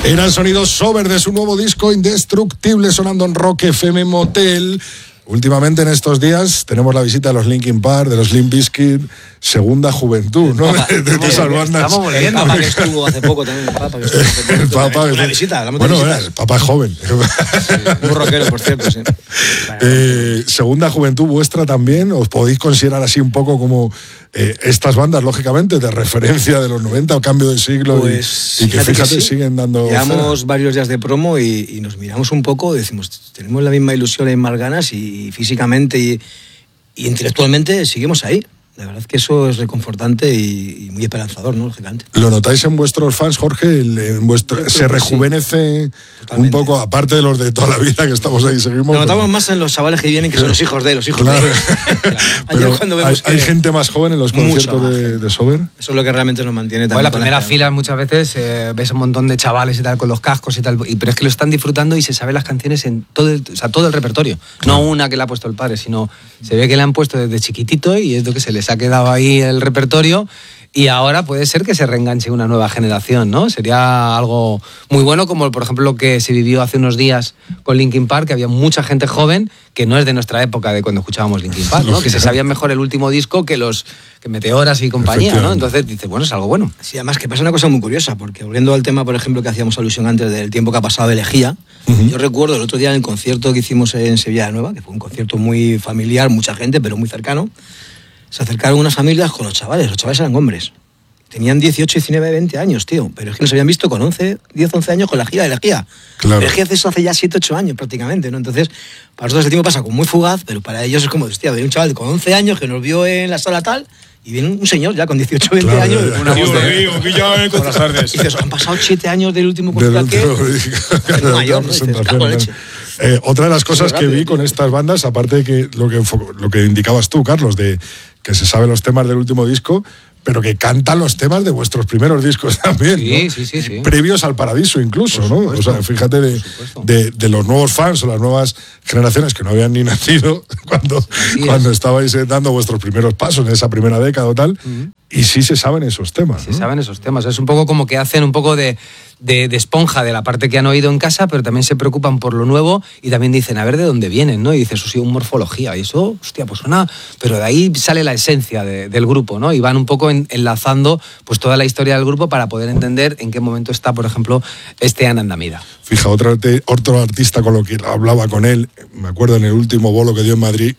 Era el sonido Sober de su nuevo disco Indestructible, sonando en Rock FM Motel. Últimamente en estos días tenemos la visita de los Linkin Park, de los Limp Bizkit, segunda juventud, ¿no? De esas bandas. Estamos volviendo. El Papa que estuvo hace poco también. El Papa. El visita. Bueno, el Papa es joven. Sí, muy rockero, por cierto, sí. Segunda juventud vuestra también. ¿Os podéis considerar así un poco como estas bandas, lógicamente, de referencia de los 90 o cambio de siglo? Pues, y que fíjate, sí. siguen dando... Llevamos varios días de promo y nos miramos un poco, decimos, tenemos la misma ilusión y más ganas y físicamente y intelectualmente seguimos ahí. La verdad que eso es reconfortante y muy esperanzador, ¿no? Lógicamente. ¿Lo notáis en vuestros fans, Jorge? ¿Se rejuvenece un poco, aparte de los de toda la vida que estamos ahí, seguimos? Lo notamos más en los chavales que vienen, que son los hijos de los hijos claro. de. Pero hay gente más joven en los conciertos de Sober. Eso es lo que realmente nos mantiene también. Bueno, la primera fila muchas veces ves un montón de chavales y tal con los cascos y tal, pero es que lo están disfrutando y se saben las canciones en todo el repertorio. Claro. No una que le ha puesto el padre, sino se ve que le han puesto desde chiquitito y es lo que se les ha quedado ahí el repertorio. Y ahora puede ser que se reenganche una nueva generación, ¿no? Sería algo muy bueno, como por ejemplo lo que se vivió hace unos días con Linkin Park, que había mucha gente joven que no es de nuestra época de cuando escuchábamos Linkin Park, ¿no? Que se sabían mejor el último disco que Meteoras y compañía, ¿no? Entonces dice, bueno, es algo bueno. Sí, además que pasa una cosa muy curiosa, porque volviendo al tema, por ejemplo, que hacíamos alusión antes del tiempo que ha pasado de Lejía, yo recuerdo el otro día en el concierto que hicimos en Sevilla Nueva, que fue un concierto muy familiar, mucha gente, pero muy cercano. Se acercaron unas familias con los chavales eran hombres. Tenían 18, 19, 20 años, tío. Pero es que los habían visto con 11 años con la gira de Lejía. Claro. Lejía hace eso hace ya 7, 8 años prácticamente, ¿no? Entonces, para nosotros el tiempo pasa como muy fugaz, pero para ellos es como, hostia, hay un chaval con 11 años que nos vio en la sala tal, y viene un señor ya con 18, 20 claro, años. Ya. Una voz de... Buenas tardes. Y dices, han pasado 7 años del último concierto que... mayor, ¿no? Dices, cago en leche. Otra de las cosas que vi con estas bandas, aparte de que lo que indicabas tú, Carlos, de que se saben los temas del último disco, pero que cantan los temas de vuestros primeros discos también, ¿no? Sí. Previos al Paradiso incluso, ¿no? O sea, fíjate de los nuevos fans o las nuevas generaciones que no habían ni nacido cuando estabais dando vuestros primeros pasos en esa primera década o tal, y sí se saben esos temas, ¿no? Se saben esos temas. Es un poco como que hacen un poco de esponja de la parte que han oído en casa, pero también se preocupan por lo nuevo y también dicen, a ver de dónde vienen, ¿no? Y dices, eso sí, un morfología. Y eso, hostia, pues suena... Pero de ahí sale la esencia del grupo, ¿no? Y van un poco enlazando pues toda la historia del grupo para poder entender en qué momento está, por ejemplo, este Anandamida. Fija, otro artista con lo que hablaba con él, me acuerdo en el último bolo que dio en Madrid,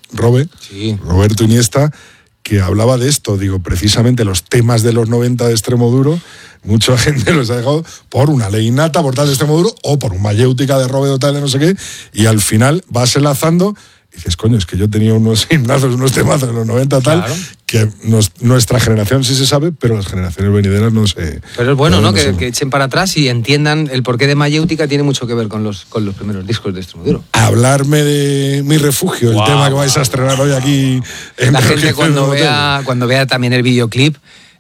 Roberto Iniesta, que hablaba de esto, digo, precisamente los temas de los 90 de Extremo Duro, mucha gente los ha dejado por una ley innata, por tal de Extremo Duro, o por un mayéutica de Robe o tal de no sé qué, y al final vas enlazando y dices, coño, es que yo tenía unos himnazos, unos temazos en los 90 tal, claro, que nuestra generación sí se sabe, pero las generaciones venideras no sé. Pero es bueno, ¿no? Que echen para atrás y entiendan el porqué de mayéutica, tiene mucho que ver con los primeros discos de Extremo Duro. Hablarme de Mi Refugio, el tema que vais a estrenar hoy aquí en la gente cuando vea también el videoclip,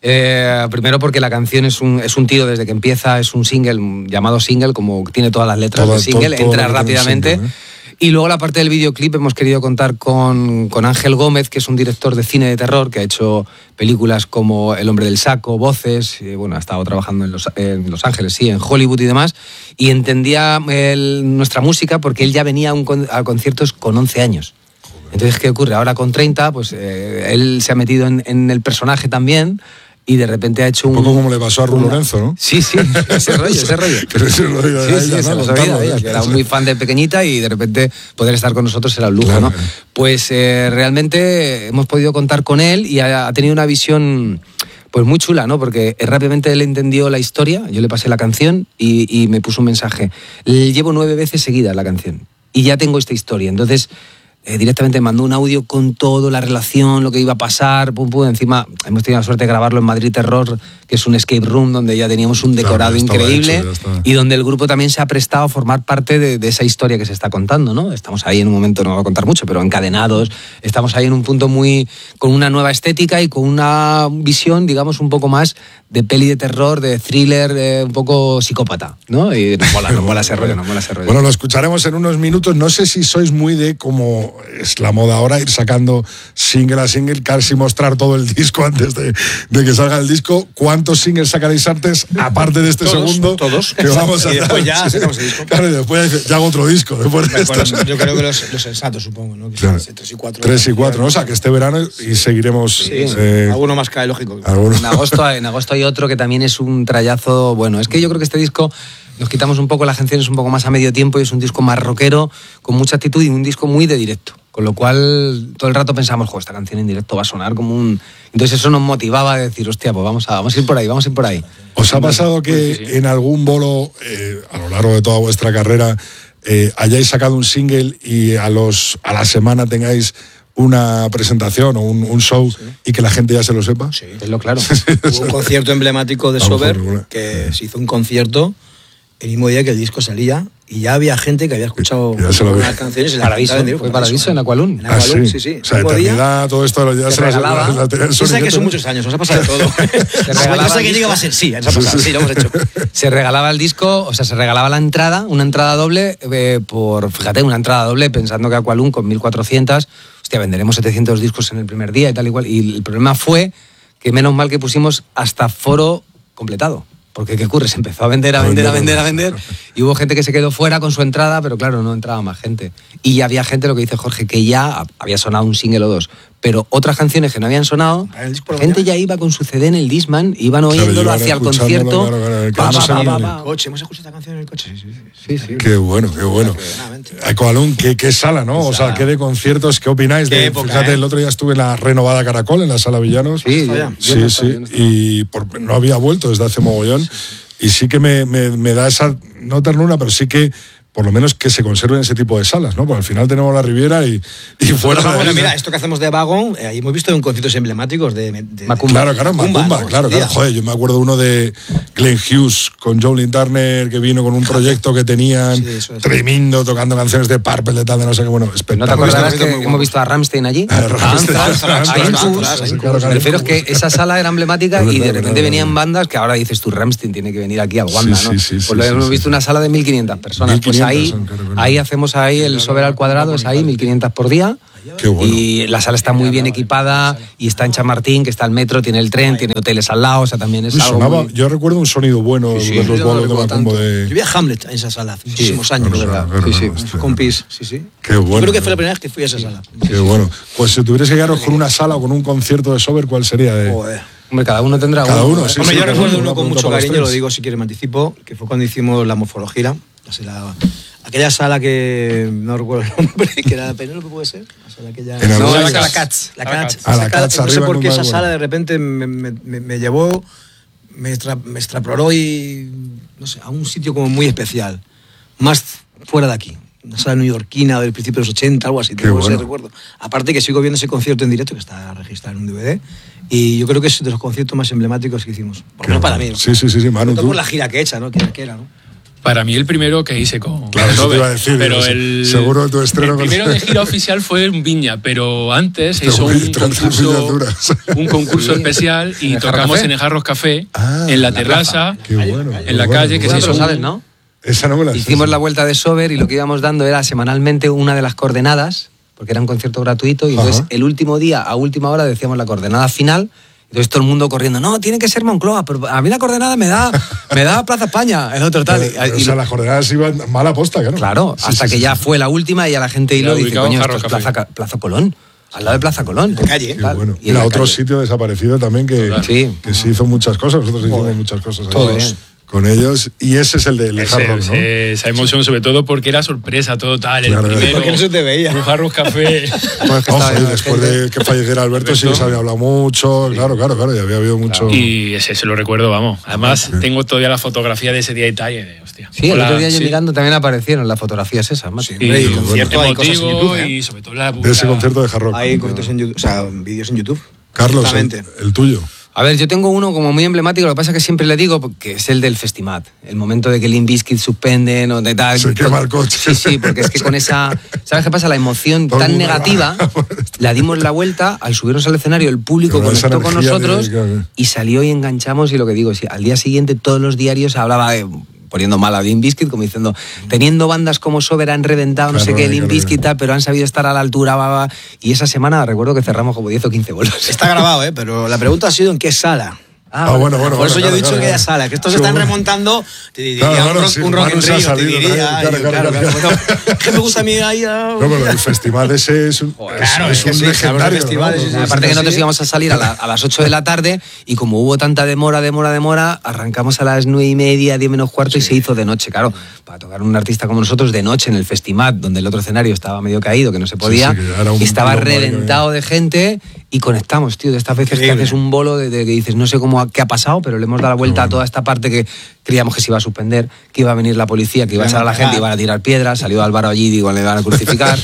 primero porque la canción es un tiro desde que empieza, es un single llamado single, como tiene todas las letras de single, entra rápidamente. Single, Y luego la parte del videoclip hemos querido contar con Ángel Gómez, que es un director de cine de terror que ha hecho películas como El hombre del saco, Voces, ha estado trabajando en Los Ángeles, sí, en Hollywood y demás, y entendía nuestra música porque él ya venía a conciertos con 11 años. Entonces, ¿qué ocurre? Ahora con 30, pues él se ha metido en el personaje también. Y de repente ha hecho un poco como le pasó a Ru Lorenzo, ¿no? Sí, ese rollo. Que no se lo diga a ella, se lo sabía ella, que era muy fan de pequeñita y de repente poder estar con nosotros era un lujo, claro, ¿no? Pues realmente hemos podido contar con él y ha tenido una visión pues muy chula, ¿no? Porque rápidamente él entendió la historia, yo le pasé la canción y me puso un mensaje. Llevo 9 veces seguidas la canción y ya tengo esta historia, entonces... directamente mandó un audio con todo, la relación, lo que iba a pasar, encima hemos tenido la suerte de grabarlo en Madrid Terror, que es un escape room donde ya teníamos un decorado increíble y donde el grupo también se ha prestado a formar parte de esa historia que se está contando, ¿no? Estamos ahí en un momento, no voy a contar mucho, pero encadenados, estamos ahí en un punto con una nueva estética y con una visión, digamos, un poco más de peli de terror, de thriller, un poco psicópata, ¿no? Y nos mola ese rollo. Bueno, lo escucharemos en unos minutos, no sé si sois muy de como... es la moda ahora ir sacando single a single, casi mostrar todo el disco antes de que salga el disco. ¿Cuántos singles sacaréis antes, aparte de este segundo? Todos. Que vamos a y después ya sacamos el disco. Claro, y después ya hago otro disco. Después de esto. Yo creo que los sensatos, supongo, ¿no? Que claro. 3 y 4. 3 y 4, ¿no? O sea, que este verano y seguiremos... alguno más cae, lógico. En agosto hay otro que también es un trayazo. Bueno, es que yo creo que este disco nos quitamos un poco las canciones un poco más a medio tiempo y es un disco más rockero, con mucha actitud y un disco muy de directo. Con lo cual todo el rato pensamos, esta canción en directo va a sonar como un... Entonces eso nos motivaba a decir, hostia, pues vamos a ir por ahí. ¿Os ha pasado que en algún bolo, a lo largo de toda vuestra carrera, hayáis sacado un single y a la semana tengáis una presentación o un show y que la gente ya se lo sepa? Sí, es lo claro. Hubo un concierto emblemático de Sober que se hizo un concierto el mismo día que el disco salía y ya había gente que había escuchado unas canciones y fue Paradiso en Aqualun. En Aqualun, sí. O sea, eternidad, todo esto ya se regalaba. Piensa que son muchos años, nos ha pasado de todo. No sé qué diga va a ser sí, lo hemos hecho. Se regalaba el disco, o sea, se regalaba la entrada, una entrada doble, una entrada doble pensando que Aqualun con 1.400, venderemos 700 discos en el primer día y tal y cual. Y el problema fue que menos mal que pusimos hasta foro completado. Porque, ¿qué ocurre? Se empezó a vender. Y hubo gente que se quedó fuera con su entrada, pero claro, no entraba más gente. Y había gente, lo que dice Jorge, que ya había sonado un single o dos. Pero otras canciones que no habían sonado, la gente ya iba con su CD en el Discman, iban oyéndolo hacia el concierto. Hemos escuchado esta canción en el coche. Sí. Qué bueno. Aqualun, qué sala, ¿no? O sea, qué de conciertos, ¿qué opináis? Fíjate, el otro día estuve en la renovada Caracol, en la Sala Villanos. Sí. Y no había vuelto desde hace mogollón. Y sí que me da esa, no ternura, pero sí que por lo menos que se conserven ese tipo de salas, ¿no? Porque al final tenemos la Riviera y fuera de... Bueno, mira, esto que hacemos de Vagón, ahí hemos visto en conciertos emblemáticos de Macumba. Claro, Macumba, ¿no? Claro. Joder, yo me acuerdo uno de Glenn Hughes con Jolene Turner, que vino con un proyecto que tenían tremendo, tocando canciones de Purple, de tal, de no sé qué, bueno, espectacular. ¿No te acordarás que hemos visto a Rammstein allí? Me refiero es que esa sala era emblemática y de repente venían bandas que ahora dices tú, Rammstein tiene que venir aquí al Wanda, ¿no? Pues lo hemos visto una sala de 1.500 personas. Pues ahí hacemos el Sober al cuadrado, es ahí, 1.500 por día. Qué bueno. Y la sala está muy bien equipada y está en Chamartín, que está el metro, tiene el tren, tiene hoteles al lado, o sea, también es algo muy... Yo recuerdo un sonido bueno de los bolos de Macumba de... Yo vi a Hamlet en esa sala hace muchísimos años, ¿verdad? Compis, sí. Qué bueno. Yo creo que fue la primera vez que fui a esa sala. Qué bueno. Pues si tuvieras que quedaros con una sala o con un concierto de Sober, ¿cuál sería? Hombre, cada uno tendrá cada uno. Hombre, yo recuerdo uno con mucho cariño, lo digo si quieres me anticipo, que fue cuando hicimos la Morfología, aquella sala que no recuerdo el nombre, que era Penélope, ¿puede ser? La Cats. No sé por qué esa sala de repente me llevó, me extrapoló y no sé, a un sitio como muy especial, más fuera de aquí. Una sala neoyorquina del principio de los 80, algo así, tengo ese recuerdo. Aparte que sigo viendo ese concierto en directo que está registrado en un DVD y yo creo que es de los conciertos más emblemáticos que hicimos. Por lo menos para mí, ¿no? Sí, Manu, tú. Por la gira que he hecha, ¿no? Que era, ¿no? Para mí el primero que hice con claro, eso te iba a decir, pero seguro tu estreno el primero de gira oficial fue en Viña, pero antes se hizo un concurso especial y tocamos en el Jarros Café, en la terraza, en la calle, que se hizo, ¿sabes, no? Esa no me la hicimos la vuelta de Sober y lo que íbamos dando era semanalmente una de las coordenadas, porque era un concierto gratuito, y entonces el último día, a última hora, decíamos la coordenada final. Entonces todo el mundo corriendo, no, tiene que ser Moncloa, pero a mí la coordenada me da Plaza España, el otro tal. O sea, las coordenadas iban mala posta, claro. Claro, hasta que ya fue la última y ya la gente hiló y dice, coño, esto es Plaza Colón. Al lado de Plaza Colón. En calle. Bueno. Y era otro sitio desaparecido también que se hizo muchas cosas. Nosotros hicimos muchas cosas. Todos. Con ellos, y ese es el de Hard Rock, ¿no? Esa emoción, sobre todo porque era sorpresa, todo tal, el primero. Porque no se te veía. Un Jarros Café. Después de que falleciera Alberto, sí se había hablado mucho, claro, y había habido mucho... Y ese se lo recuerdo, vamos. Además, tengo todavía la fotografía de ese día y detalle, hostia. Sí, el otro día yo mirando también aparecieron las fotografías esas, más. Sí, y concierto, hay cosas en YouTube, y sobre todo de ese concierto de Hard Rock. Hay conciertos en YouTube, o sea, vídeos en YouTube. Carlos, el tuyo. A ver, yo tengo uno como muy emblemático, lo que pasa es que siempre le digo que es el del Festimat, el momento de que Limp Bizkit suspenden o de tal. Se quema el coche. Sí, porque es que con esa, ¿sabes qué pasa? La emoción tan negativa, la dimos la vuelta, al subirnos al escenario el público conectó con nosotros y salió y enganchamos, y lo que digo, al día siguiente todos los diarios hablaba de... poniendo mal a Limp Bizkit, como diciendo, teniendo bandas como Sober han reventado, no sé qué, Limp Bizkit y tal, pero han sabido estar a la altura, y esa semana recuerdo que cerramos como 10 o 15 bolos. Está grabado, pero la pregunta ha sido ¿en qué sala? Bueno. Por eso yo he dicho que ya sala, que estos se están remontando, te diría un rock en Río, te diría. Claro. Que me gusta a mí ahí. No, pero el festival ese es un legendario. Aparte que nosotros íbamos a salir a las 8 de la tarde y como hubo tanta demora, arrancamos a las 9:30, 10 menos cuarto y se hizo de noche. Claro, para tocar un artista como nosotros de noche en el festival, donde el otro escenario estaba medio caído, que no se podía, estaba reventado de gente y conectamos, tío, de estas veces que haces un bolo de que dices, no sé qué ha pasado, pero le hemos dado la vuelta a toda esta parte que creíamos que se iba a suspender, que iba a venir la policía, que iba a echar a la gente, iban a tirar piedras, salió Álvaro allí, digo, le van a crucificar.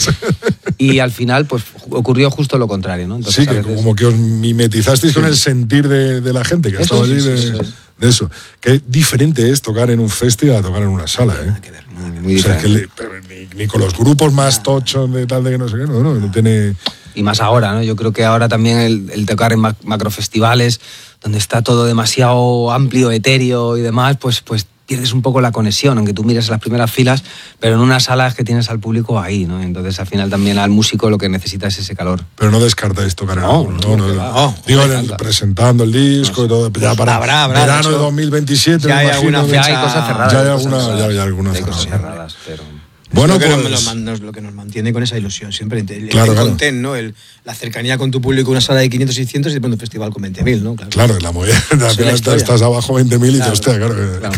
Y al final, pues ocurrió justo lo contrario, ¿no? Entonces, sí, que como que os mimetizasteis con el sentir de la gente que estaba allí de eso. Qué diferente es tocar en un festival a tocar en una sala, ¿eh? Nada que ver, muy diferente. Ni con los grupos más tochos de tal de que no sé qué, no tiene... Y más ahora, ¿no? Yo creo que ahora también el tocar en macrofestivales, donde está todo demasiado amplio, etéreo y demás, pues pierdes un poco la conexión, aunque tú mires las primeras filas, pero en una sala es que tienes al público ahí, ¿no? Entonces al final también al músico lo que necesita es ese calor. Pero no descartáis tocar en algo, ¿no? Digo, presentando el disco y todo, ya para verano de 2027, ya hay alguna fecha, ya hay cosas cerradas. Ya hay algunas cosas cerradas, pero... Bueno, lo que nos mantiene con esa ilusión siempre. El content, ¿no? La cercanía con tu público, una sala de 500, 600 y de pronto un festival con 20.000, ¿no? Claro, la movida. Estás abajo 20.000 y te hostia, claro.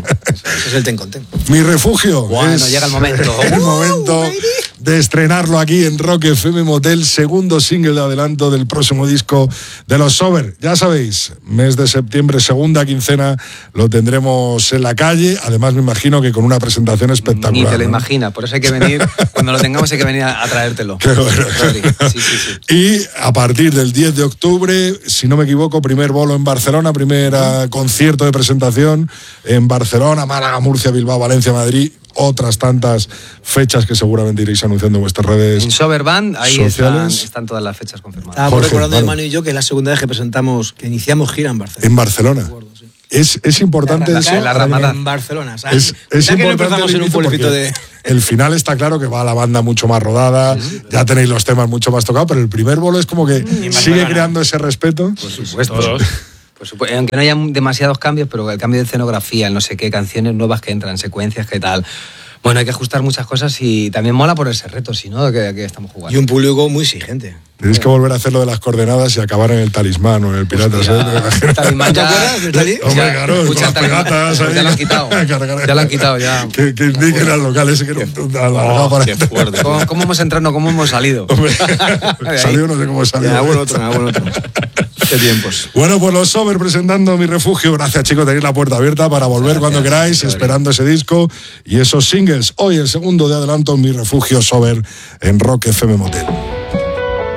Eso es el ten content. Mi refugio. Bueno, llega el momento. El momento de estrenarlo aquí en Rock FM Motel, segundo single de adelanto del próximo disco de los Sober. Ya sabéis, mes de septiembre, segunda quincena, lo tendremos en la calle. Además, me imagino que con una presentación espectacular. Ni te lo imaginas, por eso hay que venir, cuando lo tengamos hay que venir a traértelo. Qué bueno. Sí. Y a partir del 10 de octubre, si no me equivoco, primer bolo en Barcelona, primer concierto de presentación en Barcelona, Málaga, Murcia, Bilbao, Valencia, Madrid, otras tantas fechas que seguramente iréis anunciando en vuestras redes. En Sober Band, ahí están todas las fechas confirmadas. Estábamos recordando de Manu y yo que es la segunda vez que iniciamos gira en Barcelona. En Barcelona. Es importante eso. En Barcelona. Es importante que no empezamos en un pueblecito de... El final está claro que va la banda mucho más rodada, ya tenéis los temas mucho más tocados, pero el primer bolo es como que sigue creando ese respeto. Por supuesto. Aunque no haya demasiados cambios, pero el cambio de escenografía, el no sé qué, canciones nuevas que entran, secuencias, qué tal. Bueno, hay que ajustar muchas cosas y también mola por ese reto, si no, que estamos jugando. Y un público muy exigente. Tenéis que volver a hacer lo de las coordenadas y acabar en el Talismán o en el Pirata. El Talismán, ¿te acuerdas del Talismán? Hombre, claro, con las pegatas ahí. Ya lo han quitado. Ya lo han quitado, ya. Que indiquen al local ese que era alargado para... Qué fuerte. ¿Cómo hemos entrado? ¿Cómo hemos salido? Salido, no sé cómo salió. Hago otro. Qué tiempos. Bueno, pues los Sober presentando Mi Refugio. Gracias, chicos, tenéis la puerta abierta para volver cuando queráis, esperando ese disco y esos singles. Hoy el segundo de adelanto, Mi Refugio, Sober en Rock FM Motel.